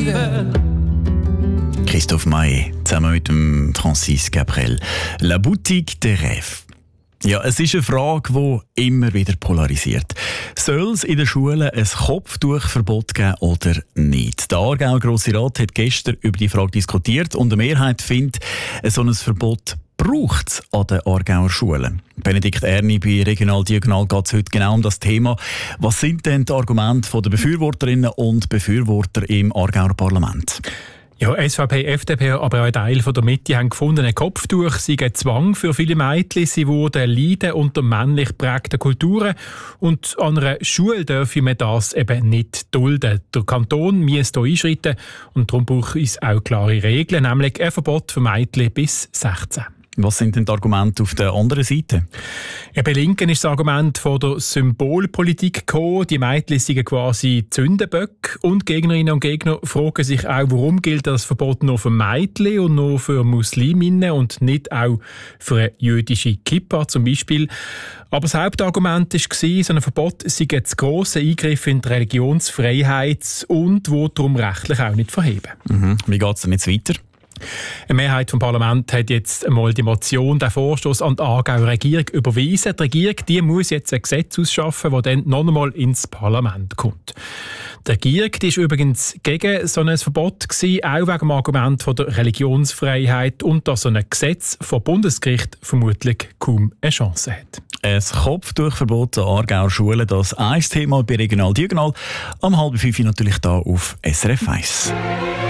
l'hiver. Christophe Maé, zusammen mit dem Francis Cabrel. La boutique des rêves. Ja, es ist eine Frage, die immer wieder polarisiert. Soll es in den Schulen ein Kopftuchverbot geben oder nicht? Der Aargauer Grosse Rat hat gestern über die Frage diskutiert und eine Mehrheit findet, so ein Verbot braucht es an den Aargauer Schulen. Benedikt Erni bei Regional Diagonal geht es heute genau um das Thema. Was sind denn die Argumente der Befürworterinnen und Befürworter im Aargauer Parlament? Ja, SVP, FDP, aber auch ein Teil von der Mitte haben gefunden, ein Kopftuch sei ein Zwang für viele Mädchen. Sie würden leiden unter männlich geprägten Kulturen. Und an einer Schule dürfe man das eben nicht dulden. Der Kanton müsste hier einschreiten und darum braucht es auch klare Regeln, nämlich ein Verbot für Mädchen bis 16. Was sind denn die Argumente auf der anderen Seite? Bei Linken ist das Argument von der Symbolpolitik gekommen. Die Mädchen sind quasi Zündenböcke. Und Gegnerinnen und Gegner fragen sich auch, warum gilt das Verbot nur für Mädchen und nur für Musliminnen und nicht auch für eine jüdische Kippa zum Beispiel. Aber das Hauptargument war, so ein Verbot sei ein grosser Eingriff in die Religionsfreiheit und will darum rechtlich auch nicht verheben. Wie geht es denn jetzt weiter? Eine Mehrheit vom Parlament hat jetzt einmal die Motion, den Vorstoß an die Aargauer Regierung überwiesen. Die Regierung die muss jetzt ein Gesetz ausschaffen, das dann noch einmal ins Parlament kommt. Die Regierung die ist übrigens gegen so ein Verbot gewesen, auch wegen dem Argument von der Religionsfreiheit und dass so ein Gesetz vom Bundesgericht vermutlich kaum eine Chance hat. Ein Kopftuchverbot an Aargauer Schulen, das ein Thema bei Regional Diagonal. Am 4:30 natürlich hier auf SRF 1.